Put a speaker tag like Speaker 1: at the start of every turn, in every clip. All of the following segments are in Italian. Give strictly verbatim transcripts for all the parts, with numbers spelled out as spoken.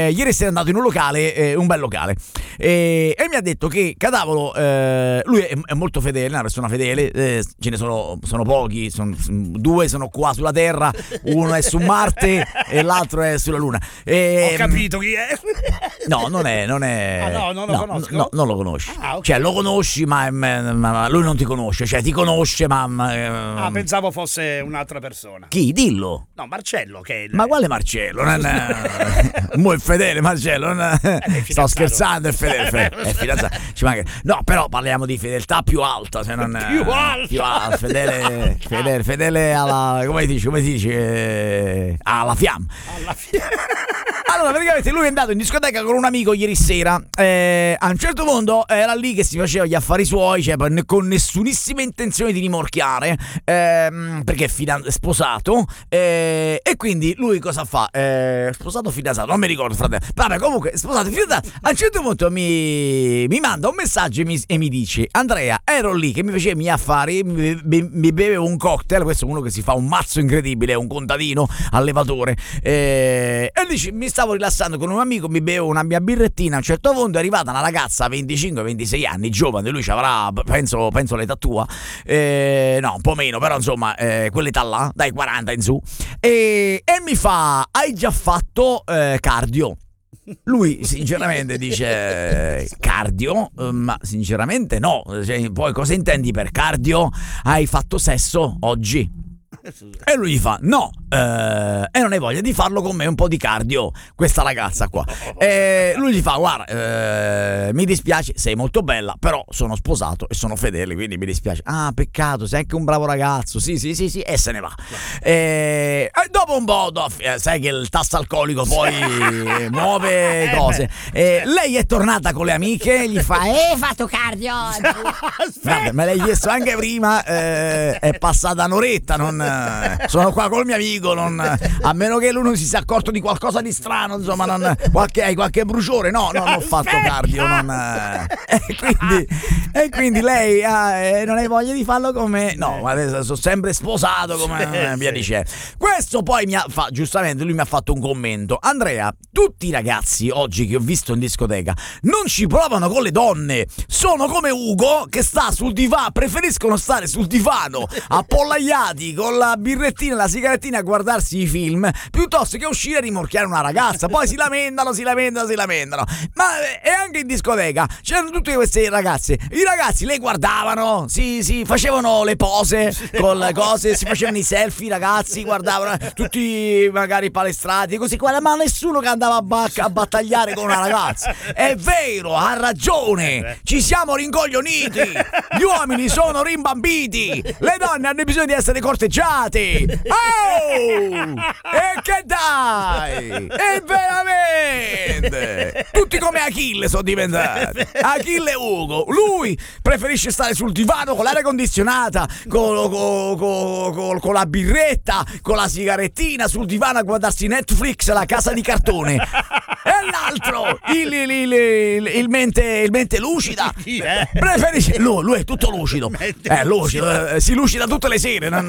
Speaker 1: eh, ieri sera è andato in un locale, eh, un bel locale, eh, e mi ha detto che Cadavolo, eh, lui è, è molto fedele, una persona fedele, eh, ce ne sono, sono pochi, son, due sono qua sulla Terra, uno è su Marte e l'altro è sulla Luna. E,
Speaker 2: Ho capito chi è.
Speaker 1: No, non è, non è.
Speaker 2: Ah, no, non lo
Speaker 1: no,
Speaker 2: conosco.
Speaker 1: No, non lo conosci.
Speaker 2: Ah, okay.
Speaker 1: Cioè, lo conosci, ma, ma, ma lui non ti conosce. Cioè, ti conosce, ma. ma
Speaker 2: ah, pensavo fosse un'altra persona.
Speaker 1: Chi? Dillo.
Speaker 2: No, Marcello, che è il...
Speaker 1: Ma quale Marcello? Non è... Mo' è fedele, Marcello. Non è...
Speaker 2: Eh,
Speaker 1: Sto scherzando, è fedele. È fidanzato. Ci manca... No, però parliamo di fedeltà più alta. Se non...
Speaker 2: Più alta.
Speaker 1: Più alta. Fedele, fedele, fedele alla. Come dici? Come dici? Alla fiamma.
Speaker 2: Alla fine.
Speaker 1: Allora, praticamente lui è andato in discoteca con un amico ieri sera. Eh, a un certo punto era lì che si faceva gli affari suoi, cioè con nessunissima intenzione di rimorchiare, ehm, perché è fidan- sposato. Eh, e quindi lui cosa fa? Eh, sposato o fidanzato? Non mi ricordo, fratello. Vabbè, comunque, sposato o fidanzato. A un certo punto mi, mi manda un messaggio e mi, e mi dice: Andrea, ero lì che mi facevo i miei affari, mi, mi, mi bevevo un cocktail. Questo è uno che si fa un mazzo incredibile, è un contadino allevatore. Eh, e dice: mi stavo rilassando con un amico, mi bevo una mia birrettina. A un certo punto è arrivata una ragazza venticinque ventisei anni, giovane, lui ci avrà penso, penso l'età tua, eh, no un po' meno, però insomma eh, quell'età là, dai quaranta in su, e, e mi fa: hai già fatto eh, cardio? Lui sinceramente dice: cardio? Ma sinceramente no. Cioè, poi cosa intendi per cardio? Hai fatto sesso oggi? E lui gli fa: no, eh, e non hai voglia di farlo con me un po' di cardio, questa ragazza qua. E lui gli fa: guarda, eh, mi dispiace, sei molto bella, però sono sposato e sono fedele, quindi mi dispiace. Ah, peccato, sei anche un bravo ragazzo. Sì, sì, sì, sì, e se ne va. E, e dopo un po', do, sai che il tasso alcolico poi muove cose. E lei è tornata con le amiche, gli fa: eh, hai fatto cardio oggi? Guarda, me l'hai chiesto anche prima, eh, è passata un'oretta, non... sono qua col mio amico, non, a meno che lui non si sia accorto di qualcosa di strano, insomma, non, qualche, hai qualche bruciore? No, no, non ho fatto cardio, non, e, quindi, e quindi lei ah, eh, non hai voglia di farlo con me? No, ma adesso sono sempre sposato, come via dicendo. Questo poi mi ha fa, giustamente lui mi ha fatto un commento: Andrea, tutti i ragazzi oggi che ho visto in discoteca non ci provano con le donne, sono come Ugo che sta sul divano, preferiscono stare sul divano appollaiati con la birrettina e la sigarettina a guardarsi i film piuttosto che uscire a rimorchiare una ragazza. Poi si lamentano, si lamentano, si lamentano. Ma e anche in discoteca c'erano tutte queste ragazze. I ragazzi le guardavano, si, si facevano le pose con le cose, si facevano i selfie, i ragazzi guardavano tutti magari palestrati così qua, ma nessuno che andava a, bac- a battagliare con una ragazza. È vero, ha ragione, ci siamo rincoglioniti, gli uomini sono rimbambiti, le donne hanno bisogno di essere corteggiate. Oh! E che dai? E veramente tutti come Achille sono diventati. Achille e Ugo. Lui preferisce stare sul divano con l'aria condizionata, con, con, con, con, con la birretta, con la sigarettina sul divano a guardarsi Netflix, La casa di cartone. E l'altro, il, il, il, il, il, mente, il mente lucida, preferisce. Lui, lui è tutto lucido. È lucido, eh, si lucida tutte le sere. Non,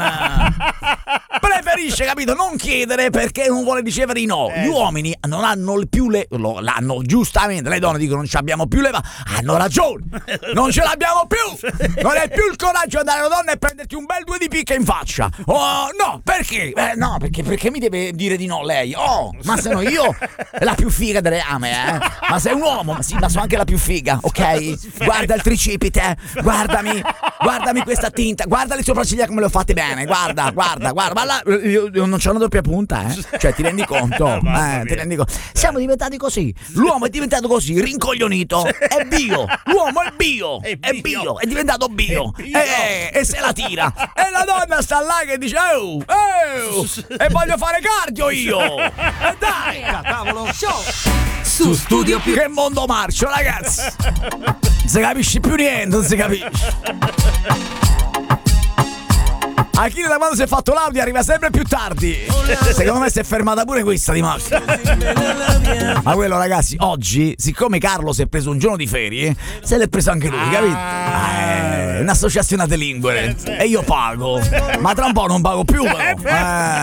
Speaker 1: preferisce, capito, non chiedere perché non vuole ricevere i no. Gli uomini non hanno più le lo, l'hanno giustamente, le donne dicono non ci abbiamo più le va, hanno ragione, non ce l'abbiamo più, non hai più il coraggio di andare alla donna e prenderti un bel due di picca in faccia. Oh no, perché? Eh, no, perché perché mi deve dire di no lei? Oh, ma se no io la più figa delle ame, eh? Ma sei un uomo, ma sì, ma sono anche la più figa, ok? Guarda il tricipite, guardami, guardami questa tinta, guarda le sopracciglia come le ho fatte bene, guarda, guarda, guarda, ma là, io, io non c'ho una doppia punta, eh? Cioè, ti rendi conto? Eh, ti rendi conto? Siamo diventati così, l'uomo è diventato così, rincoglionito, è bio, l'uomo è bio, è bio, è diventato bio, e, e se la tira, e la donna sta là che dice oh, oh, e voglio fare cardio io, e dai, cavolo, show. Su Studio Più. Che mondo marcio, ragazzi! Non si capisce più niente, non si capisce. Achille da quando si è fatto l'audio arriva sempre più tardi. Secondo me si è fermata pure questa di macchina. Ma quello, ragazzi, oggi, siccome Carlo si è preso un giorno di ferie, se l'è preso anche lui, capito? Eh, un'associazione a delinquere. E io pago. Ma tra un po' non pago più, però. Eh.